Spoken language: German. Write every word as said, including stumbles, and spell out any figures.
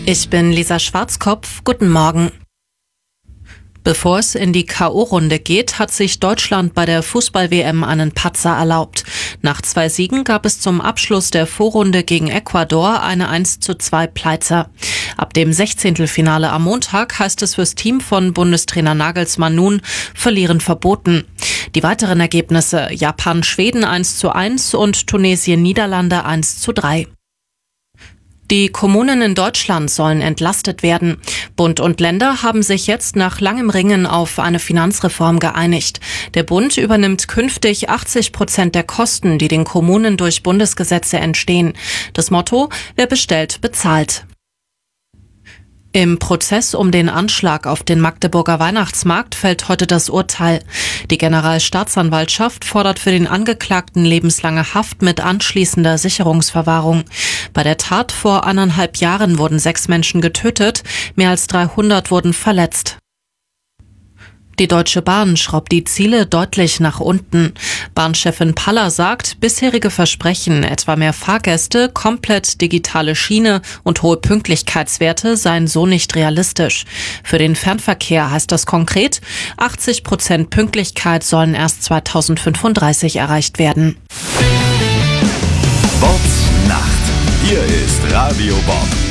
Ich bin Lisa Schwarzkopf. Guten Morgen. Bevor es in die K O-Runde geht, hat sich Deutschland bei der Fußball-W M einen Patzer erlaubt. Nach zwei Siegen gab es zum Abschluss der Vorrunde gegen Ecuador eine eins zu zwei Pleite. Ab dem Sechzehntelfinale am Montag heißt es fürs Team von Bundestrainer Nagelsmann nun: Verlieren verboten. Die weiteren Ergebnisse: Japan-Schweden eins zu eins und Tunesien-Niederlande eins zu drei. Die Kommunen in Deutschland sollen entlastet werden. Bund und Länder haben sich jetzt nach langem Ringen auf eine Finanzreform geeinigt. Der Bund übernimmt künftig achtzig Prozent der Kosten, die den Kommunen durch Bundesgesetze entstehen. Das Motto: Wer bestellt, bezahlt. Im Prozess um den Anschlag auf den Magdeburger Weihnachtsmarkt fällt heute das Urteil. Die Generalstaatsanwaltschaft fordert für den Angeklagten lebenslange Haft mit anschließender Sicherungsverwahrung. Bei der Tat vor eineinhalb Jahren wurden sechs Menschen getötet, mehr als dreihundert wurden verletzt. Die Deutsche Bahn schraubt die Ziele deutlich nach unten. Bahnchefin Paller sagt, bisherige Versprechen, etwa mehr Fahrgäste, komplett digitale Schiene und hohe Pünktlichkeitswerte, seien so nicht realistisch. Für den Fernverkehr heißt das konkret, achtzig Prozent Pünktlichkeit sollen erst zweitausendfünfunddreißig erreicht werden. Bob Nacht. Hier ist Radio Bob.